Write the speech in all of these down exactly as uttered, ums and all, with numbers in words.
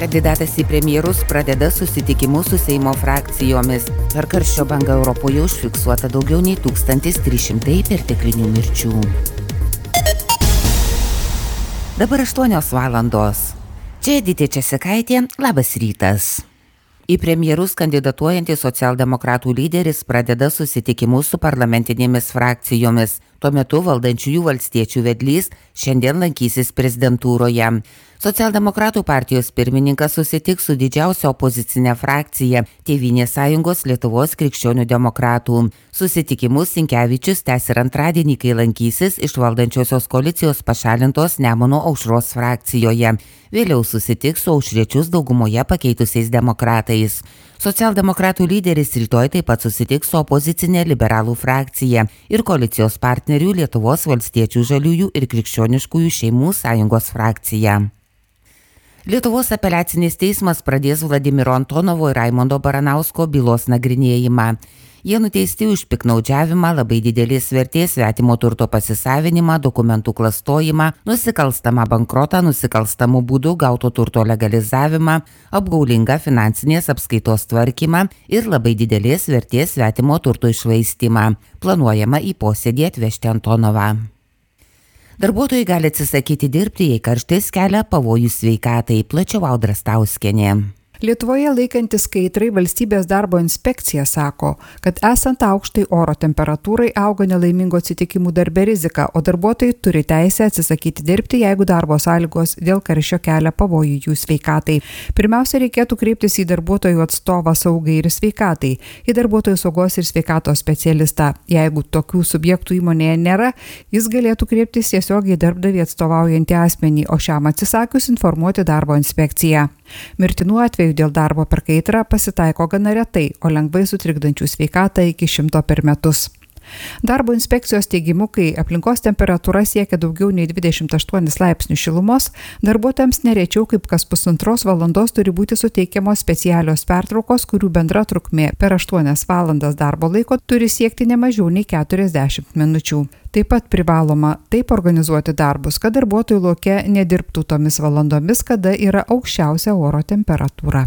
Kandidatas į premjerus pradeda susitikimus su Seimo frakcijomis. Per karščio bangą Europoje užfiksuota daugiau nei tūkstantis trys šimtai perteklinių mirčių. Dabar aštuonios valandos. Čia Editė Česikaitė, labas rytas. Į premjerus kandidatuojantis socialdemokratų lyderis pradeda susitikimus su parlamentinėmis frakcijomis. Tuo metu valdančiųjų valstiečių vedlys šiandien lankysis prezidentūroje. Socialdemokratų partijos pirmininkas susitiks su didžiausia opozicinė frakcija Tėvynės sąjungos Lietuvos krikščionių demokratų. Susitikimus Sinkevičius tęs ir antradienį, kai lankysis iš valdančiosios koalicijos pašalintos Nemuno aušros frakcijoje. Vėliau susitiks su aušriečius daugumoje pakeitusiais demokratais. Socialdemokratų lyderis rytoj taip pat susitiks su opozicinė liberalų frakcija ir koalicijos partnerių Lietuvos valstiečių žaliųjų ir krikščioniškųjų šeimų sąjungos frakcija. Lietuvos apeliacinis teismas pradės Vladimiro Antonovo ir Raimundo Baranausko bylos nagrinėjimą. Jie nuteisti už piknaudžiavimą, labai didelės vertės svetimo turto pasisavinimą, dokumentų klastojimą, nusikalstamą bankrotą, nusikalstamų būdų gauto turto legalizavimą, apgaulingą finansinės apskaitos tvarkymą ir labai didelės vertės svetimo turto iššvaistymą. Planuojama į posėdį atvežti Antonovą. Darbuotojai gali atsisakyti dirbti, jei karštis kelia pavojų sveikatai, plačiau Audra Stauskienė. Lietuvoje laikantis kaitrai valstybės darbo inspekcija sako, kad esant aukštai oro temperatūrai auga nelaimingų atsitikimų darbe rizika, o darbuotojai turi teisę atsisakyti dirbti, jeigu darbo sąlygos dėl karščio kelia pavojų jų sveikatai. Pirmiausia, reikėtų kreiptis į darbuotojų atstovą saugai ir sveikatai, į darbuotojų saugos ir sveikatos specialistą. Jeigu tokių subjektų įmonėje nėra, jis galėtų kreiptis tiesiog į darbdavį atstovaujantį asmenį, o šiam atsisakius informuoti darbo inspekciją. Mirtinų atvejų dėl darbo per kaitrą pasitaiko gana retai, o lengvai sutrikdančių sveikatą iki šimto per metus. Darbo inspekcijos teigimu, kai aplinkos temperatūra siekia daugiau nei dvidešimt aštuonis laipsnius šilumos, darbuotojams nerečiau kaip kas pusantros valandos turi būti suteikiamos specialios pertraukos, kurių bendra trukmė per aštuonias valandas darbo laiko turi siekti ne mažiau nei keturiasdešimt minučių. Taip pat privaloma taip organizuoti darbus, kad darbuotojų lauke nedirbtų tomis valandomis, kada yra aukščiausia oro temperatūra.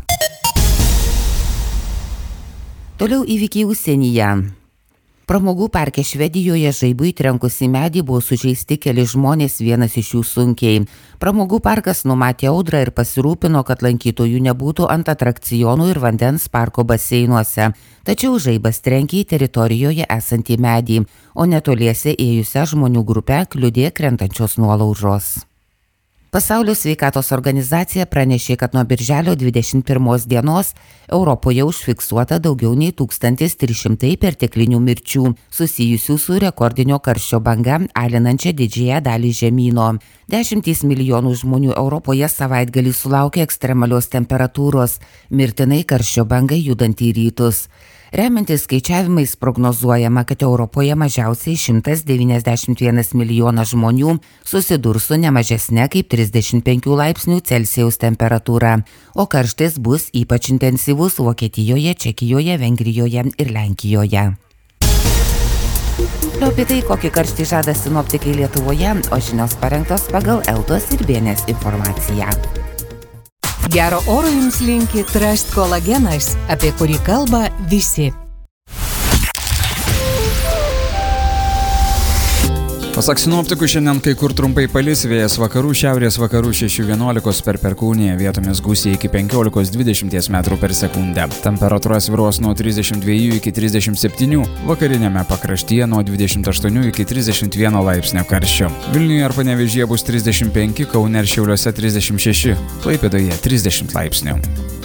Toliau įvykiai užsienyje. Pramogų parke Švedijoje žaibui trenkus į medį buvo sužeisti keli žmonės, vienas iš jų sunkiai. Pramogų parkas numatė audrą ir pasirūpino, kad lankytojų nebūtų ant atrakcionų ir vandens parko baseinuose. Tačiau žaibas trenkė į teritorijoje esantį medį, o netoliese ėjusią žmonių grupę kliudė krentančios nuolaužos. Pasaulio sveikatos organizacija pranešė, kad nuo birželio dvidešimt pirmos dienos Europoje užfiksuota daugiau nei tūkstantis trys šimtai perteklinių mirčių, susijusių su rekordinio karščio banga, alinančia didžiąją dalį žemyno. Dešimtys milijonų žmonių Europoje savaitgalį sulaukė ekstremalios temperatūros, mirtinai karščio bangai judant į rytus. Remiantis skaičiavimais prognozuojama, kad Europoje mažiausiai šimtas devyniasdešimt vienas milijonas žmonių susidurs su nemažesne kaip trisdešimt penkių laipsnių Celsijaus temperatūra, o karštis bus ypač intensyvus Vokietijoje, Čekijoje, Vengrijoje ir Lenkijoje. Apie tai, kokį karštį žada sinoptikai Lietuvoje, o žinios parengtos pagal Eltos ir Bienės informaciją. Gero oro jums linki Trust kolagenas, apie kurį kalba visi. Pasak sinoptikų, šiandien kai kur trumpai palis, vėjas vakarų, šiaurės vakarų šeši vienuolikos per perkūniją, vietomis gūsiai iki penkiolikos dvidešimt metrų per sekundę. Temperatūra svyruos nuo trisdešimt dviejų iki trisdešimt septynių, vakariniame pakraštyje nuo dvidešimt aštuonių iki trisdešimt vieno laipsnio karščio. Vilniuje ar Panevėžyje bus trisdešimt penki, Kaune ir Šiauliuose trisdešimt šeši, Klaipėdoje trisdešimt laipsnių.